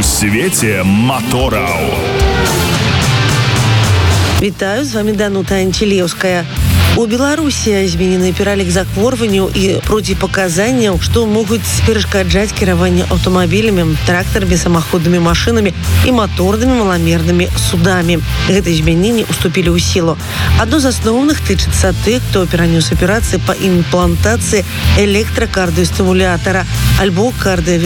свеце мотораў. Вітаю, з вами Данута Антилеўская. У Беларусі зменены пералік захворванняў і проціпаказанняў, што могуць перашкаджаць кіраванне аўтамабілямі, трактарамі, самаходнымі машынамі і маторнымі маламернымі судамі. Гэтыя змяненні уступілі ў сілу. Адно з асноўных тычыцца тых, хто перанёс аперацыі па імплантацыі электракардыёстымулятара альбо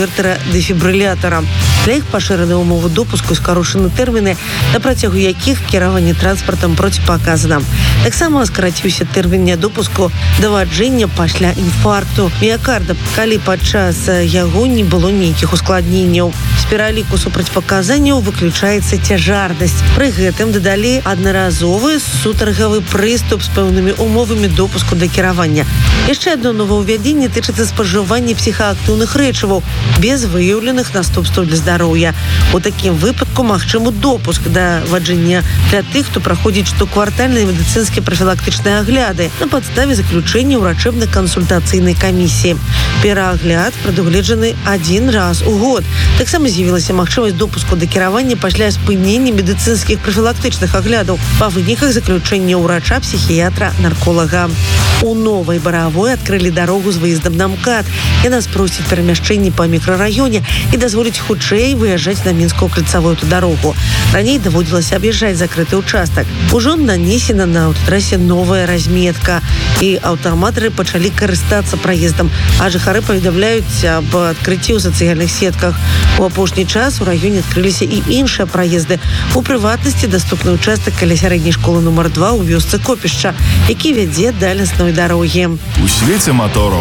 кардыявертара-дэфібрылятара. Для іх пашыраны ўмовы допуску і скарочаны тэрміны, на працягу якіх кіраванне транспартам проціпаказана. Таксама скараціўся тэрмін недопуску да ваджэння пасля інфаркту міякарда, калі падчас яго не было нейкіх ускладненняў. З пераліку супрацьпаказанняў выключаецца цяжарнасць. Пры гэтым дадалі аднаразовы сутаргавы прыступ з пэўнымі умовамі допуску да кіравання. Яшчэ адно новаўвядзенне тычыцца спажывання псіхаактыўных рэчываў без выяўленых наступстваў для здароўя. У такім выпадку магчымы допуск да ваджэння для тых, хто праходзіць штоквартальныя медыцынскія прафілактычныя агляды на падставе заключэння ўрачэбна-кансультацыйнай камісіі. Пераагляд прадугледжаны адзін раз у год. Таксама з'явілася магчымасць допуску да кіравання пасля спынення медыцынскіх прафілактычных аглядаў па выніках заключэння ўрача, псіхіятра, нарколага. У Новай Баравой адкрылі дарогу з выездам на МКАД. Яна спросціць перамяшчэнні па мікрараёне і дазволіць хутчэй выязджаць на мінскую кальцавую дарогу. Раней даводзілася аб'язджаць закрыты ўчастак. Ужо нанесена на аўтатрасе новая разметка, і аўтаматары пачалі карыстацца праездам, а жыхары паведамляюць аб адкрыцці ў сацыяльных сетках. У апошні час у раёне адкрыліся і іншыя праезды. У прыватнасці даступны ўчастак каля сярэдняй школы нумар 2 ў вёсцы Копішча, які вядзе да лясной дарогі. У свеце мотораў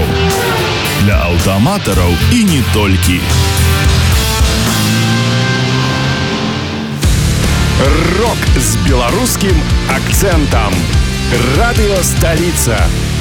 для аўтаматараў і не толькі. Рок з беларускім акцэнтам. Радыё Сталіца.